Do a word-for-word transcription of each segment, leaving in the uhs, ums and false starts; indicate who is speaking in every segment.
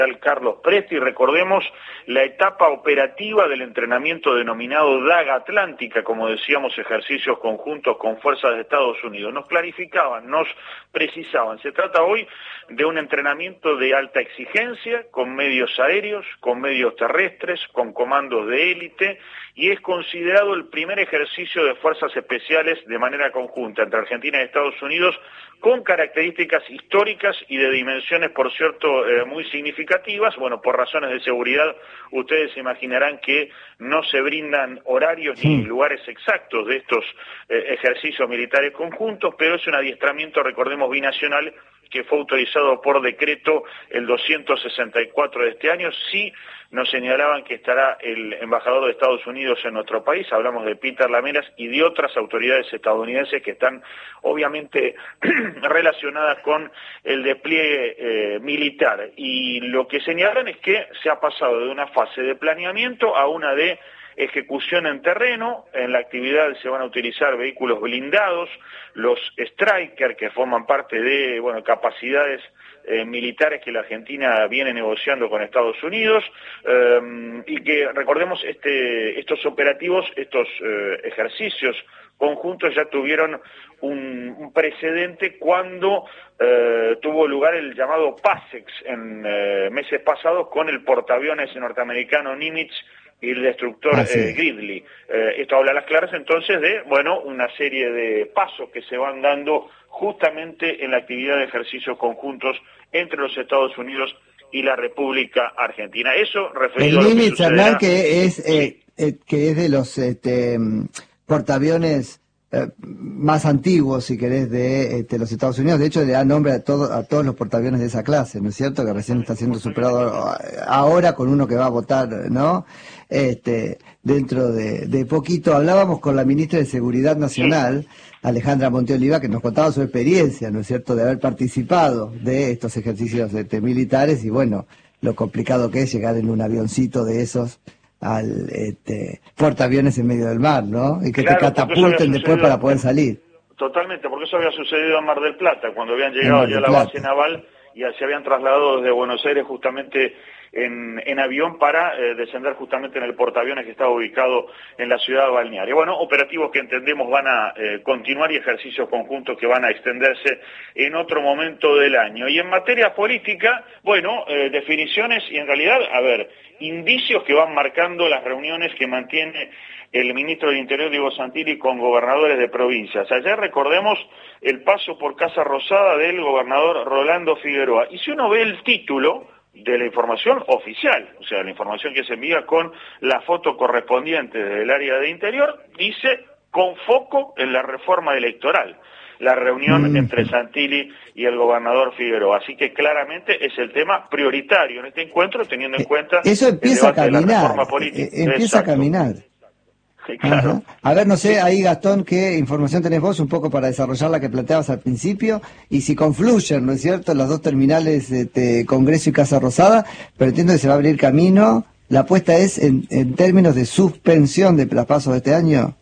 Speaker 1: Carlos Presti. Recordemos la etapa operativa del entrenamiento denominado Daga Atlántica, como decíamos, ejercicios conjuntos con fuerzas de Estados Unidos. Nos clarificaban, nos precisaban. Se trata hoy de un entrenamiento de alta exigencia, con medios aéreos, con medios terrestres, con comandos de élite, y es considerado el primer ejercicio de fuerzas especiales de manera conjunta entre Argentina y Estados Unidos, con características históricas y de dimensiones, por cierto, eh, muy significativas. Bueno, por razones de seguridad, ustedes se imaginarán que no se brindan horarios sí. ni lugares exactos de estos eh, ejercicios militares conjuntos, pero es un adiestramiento, recordemos, binacional, que fue autorizado por decreto el doscientos sesenta y cuatro de este año. Sí nos señalaban que estará el embajador de Estados Unidos en nuestro país, hablamos de Peter Lamelas y de otras autoridades estadounidenses que están obviamente relacionadas con el despliegue eh, militar. Y lo que señalan es que se ha pasado de una fase de planeamiento a una de ejecución en terreno. En la actividad se van a utilizar vehículos blindados, los Stryker, que forman parte de, bueno, capacidades eh, militares que la Argentina viene negociando con Estados Unidos, eh, y que, recordemos, este, estos operativos, estos eh, ejercicios conjuntos ya tuvieron un, un precedente cuando eh, tuvo lugar el llamado PASEX en eh, meses pasados con el portaaviones norteamericano Nimitz y el destructor ah, sí. eh, Gridley. Eh, esto habla a las claras entonces de, bueno, una serie de pasos que se van dando justamente en la actividad de ejercicios conjuntos entre los Estados Unidos y la República Argentina. Eso referido
Speaker 2: el
Speaker 1: a lo que
Speaker 2: Nimitz,
Speaker 1: sucederá...
Speaker 2: Hernán, que es, eh, eh, que es de los este, portaaviones eh, más antiguos, si querés, de este, los Estados Unidos. De hecho, le da nombre a, todo, a todos los portaaviones de esa clase, ¿no es cierto? Que recién está siendo superado ahora con uno que va a votar, ¿no? Este, dentro de, de poquito. Hablábamos con la ministra de Seguridad Nacional, Alejandra Monteoliva, que nos contaba su experiencia, ¿no es cierto?, de haber participado de estos ejercicios este, militares y, bueno, lo complicado que es llegar en un avioncito de esos al este, portaaviones en medio del mar, ¿no? Y que claro, te catapulten después para poder salir.
Speaker 1: Totalmente, porque eso había sucedido en Mar del Plata, cuando habían llegado ya a la base naval y se habían trasladado desde Buenos Aires justamente en, en avión para eh, descender justamente en el portaaviones que estaba ubicado en la ciudad balnearia. Bueno, operativos que entendemos van a eh, continuar y ejercicios conjuntos que van a extenderse en otro momento del año. Y en materia política, bueno, eh, definiciones y en realidad, a ver, indicios que van marcando las reuniones que mantiene el ministro del Interior, Diego Santilli, con gobernadores de provincias. Ayer recordemos el paso por Casa Rosada del gobernador Rolando Figueroa. Y si uno ve el título de la información oficial, o sea, la información que se envía con la foto correspondiente del área de Interior, dice con foco en la reforma electoral, la reunión mm. entre Santilli y el gobernador Figueroa. Así que claramente es el tema prioritario en este encuentro, teniendo en cuenta
Speaker 2: eso empieza
Speaker 1: el debate
Speaker 2: a caminar,
Speaker 1: de la reforma política.
Speaker 2: Eh, empieza Exacto. a caminar.
Speaker 1: Sí, claro.
Speaker 2: Ajá. A ver, no sé, ahí Gastón, ¿qué información tenés vos un poco para desarrollar la que planteabas al principio? Y si confluyen, ¿no es cierto?, las dos terminales, este, Congreso y Casa Rosada, pero entiendo que se va a abrir camino. ¿La apuesta es en, en términos de suspensión de los pasos de este año?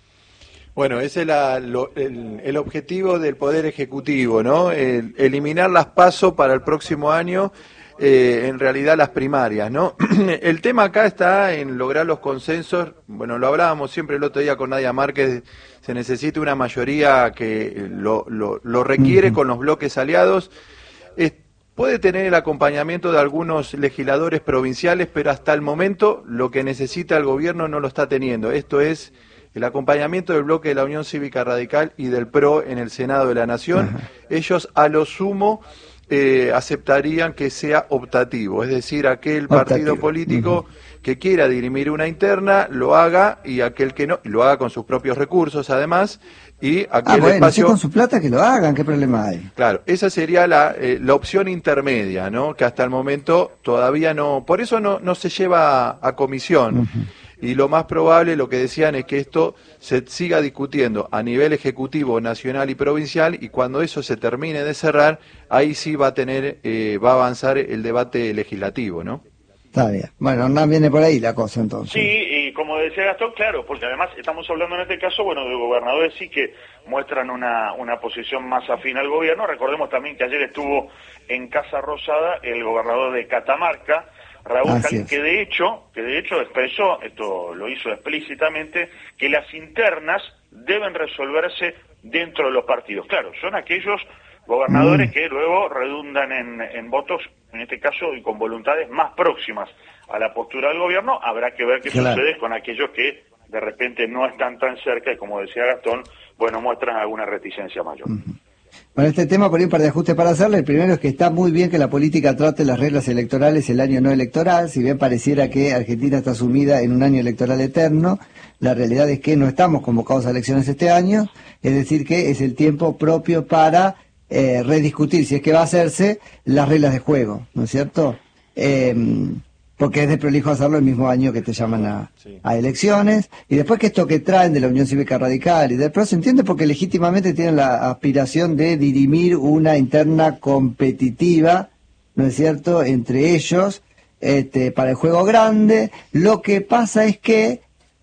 Speaker 3: Bueno, ese es la, lo, el, el objetivo del Poder Ejecutivo, ¿no? El, eliminar las PASO para el próximo año. Eh, en realidad las primarias, ¿no? El tema acá está en lograr los consensos. Bueno, lo hablábamos siempre el otro día con Nadia Márquez, se necesita una mayoría que lo, lo, lo requiere uh-huh. con los bloques aliados. Es, puede tener el acompañamiento de algunos legisladores provinciales, pero hasta el momento lo que necesita el gobierno no lo está teniendo. Esto es el acompañamiento del bloque de la Unión Cívica Radical y del P R O en el Senado de la Nación. Uh-huh. Ellos a lo sumo Eh, aceptarían que sea optativo, es decir, aquel partido optativo. político uh-huh. que quiera dirimir una interna, lo haga, y aquel que no, lo haga con sus propios recursos además, y aquel
Speaker 2: ah, bueno,
Speaker 3: espacio...
Speaker 2: si con su plata que lo hagan, ¿qué problema hay?
Speaker 3: Claro, esa sería la, eh, la opción intermedia, ¿no?, que hasta el momento todavía no, por eso no, no se lleva a, a comisión. Uh-huh. Y lo más probable, lo que decían, es que esto se siga discutiendo a nivel ejecutivo, nacional y provincial, y cuando eso se termine de cerrar, ahí sí va a tener, eh, va a avanzar el debate legislativo, ¿no?
Speaker 2: Está bien. Bueno, Hernán, viene por ahí la cosa entonces.
Speaker 1: Sí, y como decía Gastón, claro, porque además estamos hablando en este caso, bueno, de gobernadores sí que muestran una, una posición más afín al gobierno. Recordemos también que ayer estuvo en Casa Rosada el gobernador de Catamarca, Raúl Jalín, que de hecho, que de hecho expresó, esto lo hizo explícitamente, que las internas deben resolverse dentro de los partidos. Claro, son aquellos gobernadores mm. que luego redundan en, en votos, en este caso, y con voluntades más próximas a la postura del gobierno. Habrá que ver qué claro. sucede con aquellos que de repente no están tan cerca y, como decía Gastón, bueno, muestran alguna reticencia mayor. Uh-huh.
Speaker 2: Bueno, este tema por ahí un par de ajustes para hacerle. El primero es que está muy bien que la política trate las reglas electorales el año no electoral, si bien pareciera que Argentina está sumida en un año electoral eterno. La realidad es que no estamos convocados a elecciones este año, es decir que es el tiempo propio para eh, rediscutir, si es que va a hacerse, las reglas de juego, ¿no es cierto? Eh, porque es de prolijo hacerlo el mismo año que te llaman a, sí. a elecciones, y después que esto que traen de la Unión Cívica Radical y del P R O se entiende porque legítimamente tienen la aspiración de dirimir una interna competitiva, ¿no es cierto?, entre ellos, este, para el juego grande. Lo que pasa es que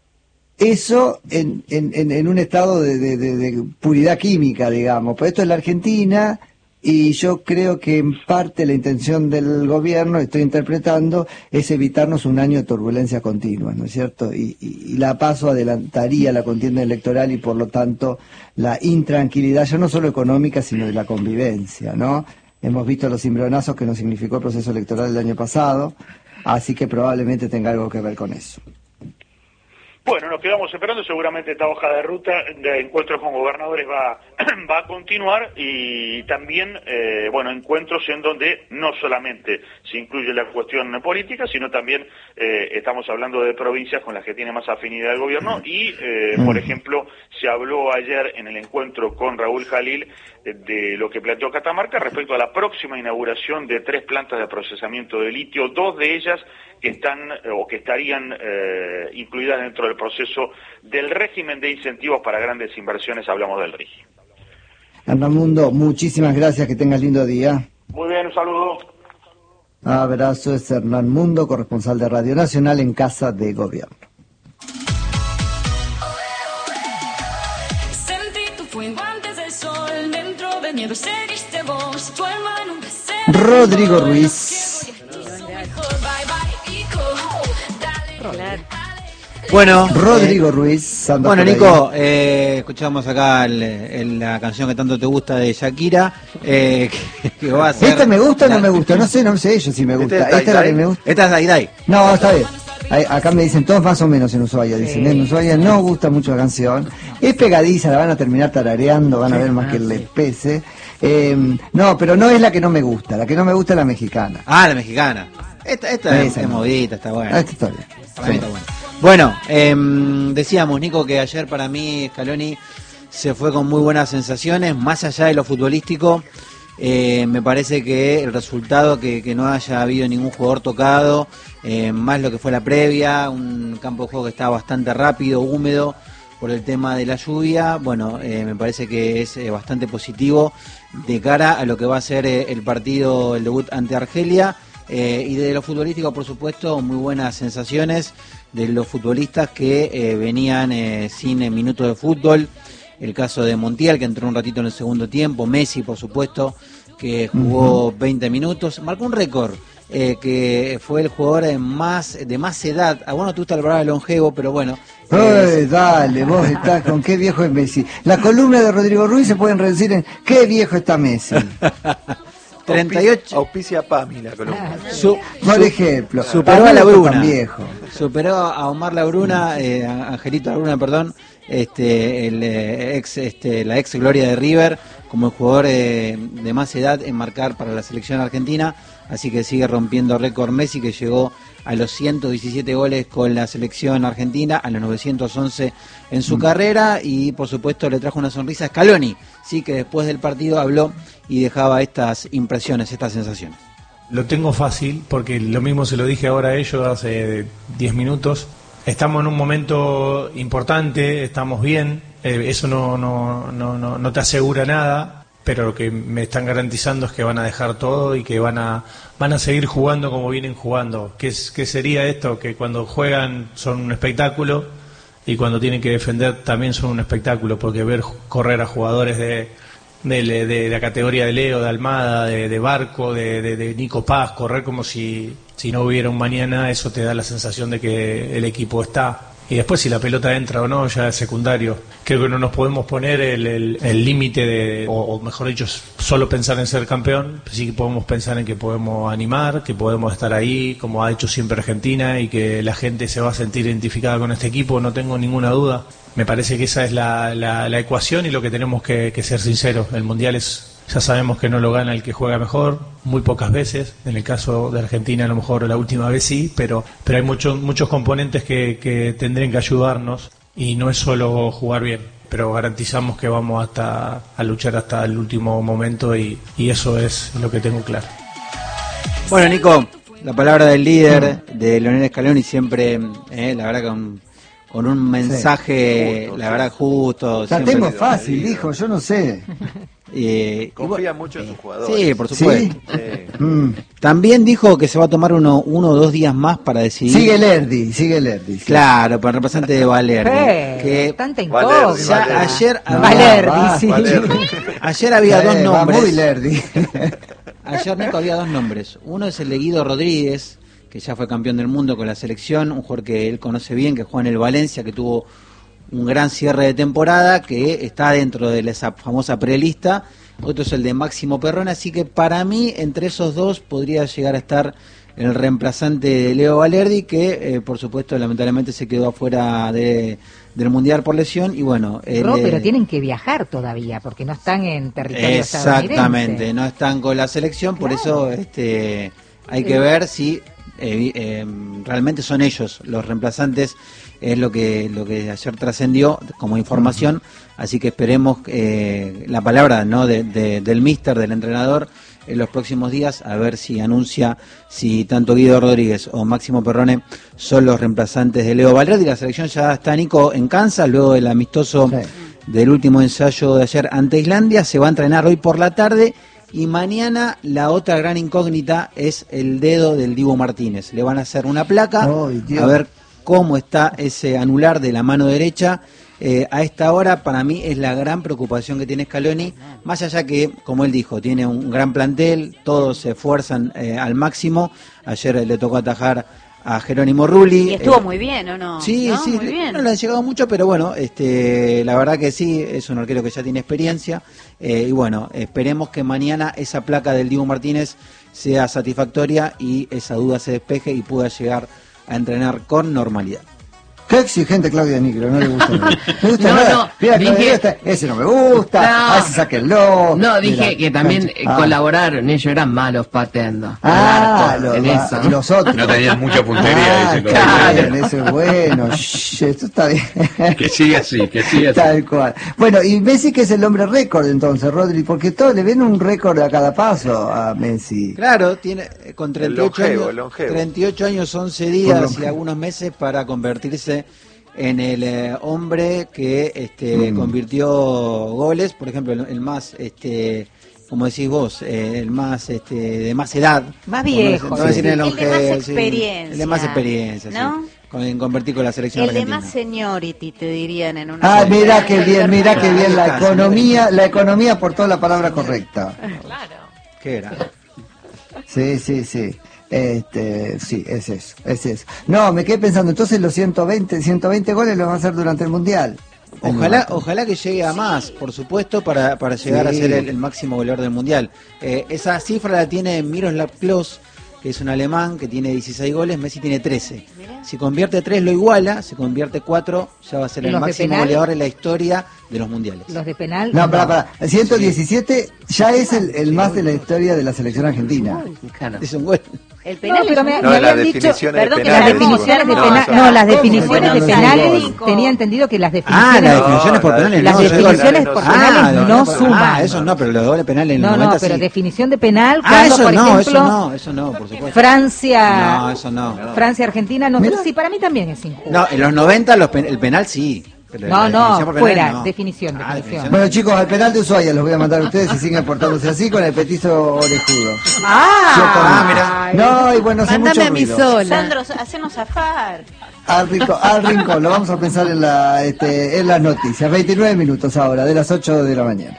Speaker 2: eso en, en, en un estado de, de, de, de puridad química, digamos, pues esto es la Argentina. Y yo creo que en parte la intención del gobierno, estoy interpretando, es evitarnos un año de turbulencia continua, ¿no es cierto? Y, y, y la PASO adelantaría la contienda electoral y por lo tanto la intranquilidad, ya no solo económica, sino de la convivencia, ¿no? Hemos visto los cimbronazos que nos significó el proceso electoral del año pasado, así que probablemente tenga algo que ver con eso.
Speaker 1: Bueno, nos quedamos esperando, seguramente esta hoja de ruta de encuentros con gobernadores va, va a continuar, y también, eh, bueno, encuentros en donde no solamente se incluye la cuestión política, sino también eh, estamos hablando de provincias con las que tiene más afinidad el gobierno, y, eh, por ejemplo, se habló ayer en el encuentro con Raúl Jalil de lo que planteó Catamarca respecto a la próxima inauguración de tres plantas de procesamiento de litio, dos de ellas que están o que estarían eh, incluidas dentro del proceso del régimen de incentivos para grandes inversiones. Hablamos del R I G I.
Speaker 2: Hernán Mundo, muchísimas gracias, que tengas lindo día.
Speaker 1: Muy bien, un saludo.
Speaker 2: Abrazo, es Hernán Mundo, corresponsal de Radio Nacional en Casa de Gobierno. Rodrigo Ruiz.
Speaker 4: Bueno,
Speaker 2: Rodrigo
Speaker 4: eh,
Speaker 2: Ruiz.
Speaker 4: Bueno, Nico, eh, escuchamos acá el, el, la canción que tanto te gusta de Shakira. Eh, que, que va a ser
Speaker 2: ¿Esta me gusta o no me gusta? No sé, no sé yo si me gusta.
Speaker 4: Esta,
Speaker 2: esta es la que me gusta.
Speaker 4: Esta es Dai Dai.
Speaker 2: No, está bien. Acá me dicen todos más o menos en Ushuaia. Dicen, en Ushuaia no gusta mucho la canción. Es pegadiza, la van a terminar tarareando, van a ver más que les pese. Eh, no, pero no es la que no me gusta. La que no me gusta es la mexicana.
Speaker 4: Ah, la mexicana. Esta, esta es, es modita, está buena.
Speaker 2: Ah, esta está bien.
Speaker 4: Para mí está buena. Bueno, eh, decíamos, Nico, que ayer para mí Scaloni se fue con muy buenas sensaciones, más allá de lo futbolístico. Eh, me parece que el resultado, que, que no haya habido ningún jugador tocado, eh, más lo que fue la previa, un campo de juego que estaba bastante rápido, húmedo por el tema de la lluvia, bueno, eh, me parece que es eh, bastante positivo de cara a lo que va a ser eh, el partido, el debut ante Argelia. Eh, y de lo futbolístico, por supuesto, muy buenas sensaciones de los futbolistas que eh, venían eh, sin eh, minutos de fútbol. El caso de Montiel, que entró un ratito en el segundo tiempo. Messi, por supuesto, que jugó uh-huh. veinte minutos. Marcó un récord, eh, que fue el jugador de más, de más edad. A vos no te gusta la palabra longevo, pero bueno.
Speaker 2: Ay, eh, dale, vos estás con qué viejo es Messi. La columna de Rodrigo Ruiz se pueden reducir en qué viejo está Messi.
Speaker 4: treinta y ocho
Speaker 3: Auspicia Pami la columna.
Speaker 2: Su, Por ejemplo,
Speaker 4: superó a la Bruna. Superó a Omar Labruna, eh, a Angelito Labruna, perdón, este, el eh, ex, este, la ex gloria de River, como el jugador eh, de más edad en marcar para la selección argentina. Así que sigue rompiendo récord Messi, que llegó a los ciento diecisiete goles con la selección argentina, a los novecientos once en su mm. carrera, y por supuesto le trajo una sonrisa a Scaloni, sí, que después del partido habló y dejaba estas impresiones, estas sensaciones.
Speaker 5: Lo tengo fácil, porque lo mismo se lo dije ahora a ellos hace diez minutos. Estamos en un momento importante, estamos bien, eh, eso no, no, no, no, no te asegura nada. pero lo que me están garantizando es que van a dejar todo y que van a van a seguir jugando como vienen jugando. ¿Qué, es, qué sería esto? Que cuando juegan son un espectáculo y cuando tienen que defender también son un espectáculo, porque ver correr a jugadores de, de, de, de la categoría de Leo, de Almada, de, de Barco, de, de, de Nico Paz, correr como si, si no hubiera un mañana, eso te da la sensación de que el equipo está. Y después si la pelota entra o no ya es secundario. Creo que no nos podemos poner el límite el, el de, o, o mejor dicho, solo pensar en ser campeón. Sí que podemos pensar en que podemos animar, que podemos estar ahí, como ha hecho siempre Argentina, y que la gente se va a sentir identificada con este equipo, no tengo ninguna duda. Me parece que esa es la, la, la ecuación y lo que tenemos que, que ser sinceros. El Mundial es... Ya sabemos que no lo gana el que juega mejor, muy pocas veces. En el caso de Argentina a lo mejor la última vez sí, pero pero hay muchos muchos componentes que, que tendrían que ayudarnos y no es solo jugar bien, pero garantizamos que vamos hasta a luchar hasta el último momento y, y eso es lo que tengo claro.
Speaker 4: Bueno, Nico, la palabra del líder, de Leonel Scaloni, siempre, eh, la verdad que un... con un mensaje, sí, justo, la verdad, justo.
Speaker 2: La tengo fácil, dijo, yo no sé.
Speaker 3: Eh, Confía y, mucho en sus jugadores.
Speaker 4: Sí, por supuesto.
Speaker 2: ¿Sí? Sí. Mm.
Speaker 4: También dijo que se va a tomar uno, uno o dos días más para decidir.
Speaker 2: Sigue Lerdi, sigue Lerdi. Sí.
Speaker 4: Claro, para el representante de Valerdi.
Speaker 6: Hey,
Speaker 4: que
Speaker 6: tanta incógnita.
Speaker 4: Ya ayer,
Speaker 2: no,
Speaker 6: Valerdi,
Speaker 2: va,
Speaker 6: sí.
Speaker 2: Valerdi.
Speaker 4: Ayer había eh, dos nombres.
Speaker 2: Va muy Lerdi.
Speaker 4: Ayer, Nico, había dos nombres. Uno es el de Guido Rodríguez, que ya fue campeón del mundo con la selección, un jugador que él conoce bien, que juega en el Valencia, que tuvo un gran cierre de temporada, que está dentro de esa famosa prelista. Otro es el de Máximo Perrone, así que para mí, entre esos dos, podría llegar a estar el reemplazante de Leo Valerdi, que eh, por supuesto, lamentablemente se quedó afuera de, del Mundial por lesión, y bueno...
Speaker 6: No, eh, pero tienen que viajar todavía, porque no están en territorio estadounidense.
Speaker 4: Exactamente, no están con la selección, por claro. eso este hay que ver si... Eh, eh, realmente son ellos los reemplazantes, es lo que lo que ayer trascendió como información, así que esperemos eh, la palabra no de, de, del míster, del entrenador en los próximos días, a ver si anuncia si tanto Guido Rodríguez o Máximo Perrone son los reemplazantes de Leo Valerdi. La selección ya está, Nico, en Kansas, luego del amistoso sí. del último ensayo de ayer ante Islandia. Se va a entrenar hoy por la tarde. Y mañana la otra gran incógnita es el dedo del Dibu Martínez. Le van a hacer una placa, oh, a ver cómo está ese anular de la mano derecha. Eh, a esta hora, para mí, es la gran preocupación que tiene Scaloni, más allá que, como él dijo, tiene un gran plantel, todos se esfuerzan eh, al máximo. Ayer le tocó atajar a Jerónimo Rulli.
Speaker 7: Y estuvo
Speaker 4: eh,
Speaker 7: muy bien, ¿o no?
Speaker 4: Sí,
Speaker 7: ¿No?
Speaker 4: sí,
Speaker 7: Muy bien.
Speaker 4: No le han llegado mucho, pero bueno, este, la verdad que sí, es un arquero que ya tiene experiencia. Eh, y bueno, esperemos que mañana esa placa del Dibu Martínez sea satisfactoria y esa duda se despeje y pueda llegar a entrenar con normalidad.
Speaker 2: Qué exigente Claudia Nigro, no le gusta nada. Me gusta
Speaker 8: no,
Speaker 2: nada.
Speaker 8: no,
Speaker 2: Mira,
Speaker 8: dije,
Speaker 2: gusta, ese no me gusta,
Speaker 8: no,
Speaker 2: a ese sáquenlo.
Speaker 8: No, dije
Speaker 2: mira,
Speaker 8: que también ah. colaboraron, ellos eran malos pateando.
Speaker 2: Ah, los,
Speaker 8: en
Speaker 2: va,
Speaker 8: eso.
Speaker 2: los otros.
Speaker 9: No tenían mucha puntería.
Speaker 2: Ah,
Speaker 9: dice
Speaker 2: claro, eso es bueno. Shh, esto está bien.
Speaker 9: Que siga así, que siga así.
Speaker 2: Tal cual. Bueno, y Messi que es el hombre récord entonces, Rodri, porque todos le ven un récord a cada paso a Messi.
Speaker 4: Claro, tiene con treinta y ocho,
Speaker 3: longevo,
Speaker 4: años,
Speaker 3: longevo.
Speaker 4: treinta y ocho años, once días y algunos meses para convertirse en el eh, hombre que este mm. convirtió goles, por ejemplo, el, el más este como decís vos, eh, el más este de más edad,
Speaker 6: más viejo,
Speaker 4: no, no decir el,
Speaker 7: el de más experiencia,
Speaker 4: sí, el de más experiencia,
Speaker 7: ¿no?
Speaker 4: Sí, con, en convertir con la selección
Speaker 7: el
Speaker 4: argentina.
Speaker 7: de más seniority, te dirían en una.
Speaker 2: Ah, mira qué bien, mira qué bien la economía, la economía aportó la palabra correcta.
Speaker 7: Claro.
Speaker 4: ¿Qué era?
Speaker 2: Sí, sí, sí. Este, sí, es eso, es eso. No, me quedé pensando, entonces los ciento veinte, ciento veinte goles los va a hacer durante el Mundial.
Speaker 4: Ojalá, ojalá que llegue a más, por supuesto, para, para llegar sí. a ser el, el máximo goleador del Mundial. Eh, esa cifra la tiene Miroslav Klose, que es un alemán que tiene dieciséis goles, Messi tiene trece. Si convierte tres lo iguala, si convierte cuatro ya va a ser el máximo goleador en la historia de los mundiales.
Speaker 6: Los de penal.
Speaker 2: No, para, para. ciento diecisiete ya es el, el más de la historia de la selección argentina.
Speaker 4: Claro. Es un gol.
Speaker 7: El penal,
Speaker 6: no, pero me,
Speaker 3: no,
Speaker 6: me habían dicho,
Speaker 3: perdón,
Speaker 6: que las definiciones de penales, no, no, las definiciones de penales, tenía entendido que las definiciones,
Speaker 4: ah, las definiciones por penales,
Speaker 6: las
Speaker 4: no,
Speaker 6: definiciones por penales
Speaker 4: ah,
Speaker 6: no,
Speaker 4: no
Speaker 6: suman.
Speaker 4: Ah, eso no, pero los dobles penales en
Speaker 6: no,
Speaker 4: los noventa
Speaker 6: no, pero
Speaker 4: sí.
Speaker 6: definición de penal,
Speaker 4: ah,
Speaker 6: cuando,
Speaker 4: eso
Speaker 6: por
Speaker 4: no,
Speaker 6: ejemplo,
Speaker 4: eso no, eso no, por supuesto.
Speaker 6: Francia,
Speaker 4: no, eso no.
Speaker 6: Francia, Argentina, no, pero sí, para mí también es injusto.
Speaker 4: No, en los noventa los pen, el penal sí.
Speaker 6: No, no, fuera, no. definición, ah, definición.
Speaker 2: Bueno, chicos, al penal de Ushuaia los voy a mandar a ustedes y siguen portándose así con el petizo orejudo.
Speaker 6: Ah,
Speaker 2: sí, no, y bueno, hace mucho
Speaker 7: a mi
Speaker 2: ruido.
Speaker 7: sola. Sandro, hacenos zafar.
Speaker 2: Al rincón, al rincón, lo vamos a pensar en, la, este, en las noticias. veintinueve minutos ahora, de las ocho de la mañana.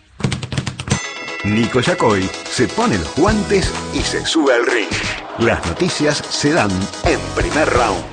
Speaker 10: Nico Yacoy se pone los guantes y se sube al ring. Las noticias se dan en Primer Round.